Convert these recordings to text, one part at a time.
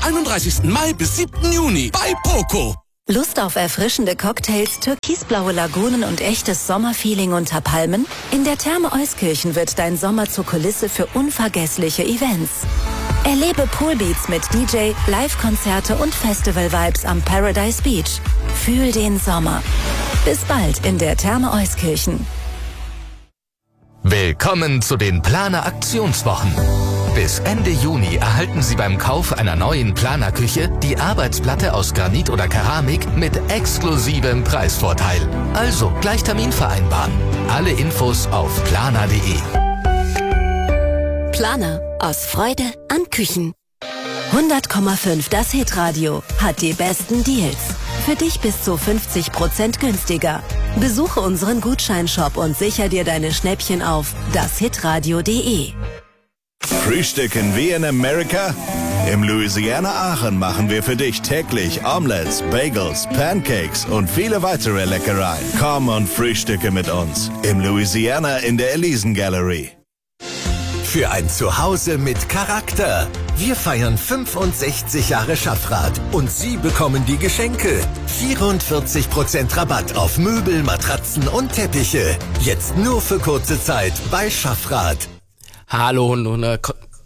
31. Mai bis 7. Juni bei Poco. Lust auf erfrischende Cocktails, türkisblaue Lagunen und echtes Sommerfeeling unter Palmen? In der Therme Euskirchen wird dein Sommer zur Kulisse für unvergessliche Events. Erlebe Poolbeats mit DJ, Live-Konzerte und Festival-Vibes am Paradise Beach. Fühl den Sommer. Bis bald in der Therme Euskirchen. Willkommen zu den Planer Aktionswochen. Bis Ende Juni erhalten Sie beim Kauf einer neuen Planerküche die Arbeitsplatte aus Granit oder Keramik mit exklusivem Preisvorteil. Also gleich Termin vereinbaren. Alle Infos auf planer.de. Planer. Aus Freude an Küchen. 100,5 das Hitradio hat die besten Deals. Für dich bis zu 50% günstiger. Besuche unseren Gutscheinshop und sicher dir deine Schnäppchen auf dashitradio.de. Frühstücken wie in Amerika? Im Louisiana Aachen machen wir für dich täglich Omelettes, Bagels, Pancakes und viele weitere Leckereien. Komm und frühstücke mit uns im Louisiana in der Elisen Gallery. Für ein Zuhause mit Charakter. Wir feiern 65 Jahre Schaffrath und Sie bekommen die Geschenke. 44% Rabatt auf Möbel, Matratzen und Teppiche. Jetzt nur für kurze Zeit bei Schaffrath. Hallo Hunde.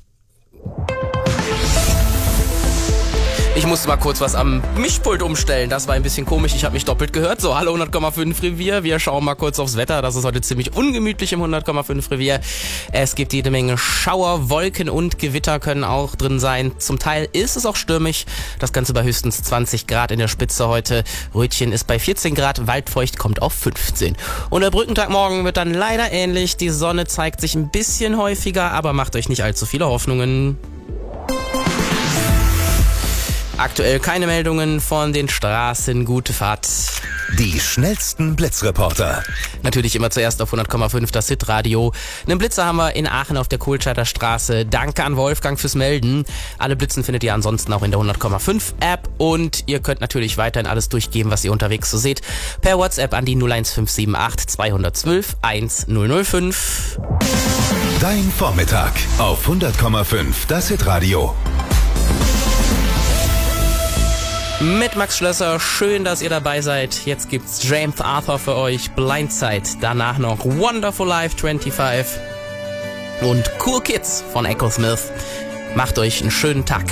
Ich musste mal kurz was am Mischpult umstellen. Das war ein bisschen komisch. Ich habe mich doppelt gehört. So, hallo 100,5 Revier. Wir schauen mal kurz aufs Wetter. Das ist heute ziemlich ungemütlich im 100,5 Revier. Es gibt jede Menge Schauer, Wolken und Gewitter können auch drin sein. Zum Teil ist es auch stürmisch. Das Ganze bei höchstens 20 Grad in der Spitze heute. Rötchen ist bei 14 Grad. Waldfeucht kommt auf 15. Und der Brückentag morgen wird dann leider ähnlich. Die Sonne zeigt sich ein bisschen häufiger, aber macht euch nicht allzu viele Hoffnungen. Aktuell keine Meldungen von den Straßen. Gute Fahrt. Die schnellsten Blitzreporter. Natürlich immer zuerst auf 100,5 das Hitradio. Einen Blitzer haben wir in Aachen auf der Kohlscheider Straße. Danke an Wolfgang fürs Melden. Alle Blitzen findet ihr ansonsten auch in der 100,5 App. Und ihr könnt natürlich weiterhin alles durchgeben, was ihr unterwegs so seht. Per WhatsApp an die 01578 212 1005. Dein Vormittag auf 100,5 das Hitradio. Mit Max Schlösser, schön, dass ihr dabei seid. Jetzt gibt's James Arthur für euch, Blindside, danach noch Wonderful Life 25 und Cool Kids von Echo Smith. Macht euch einen schönen Tag.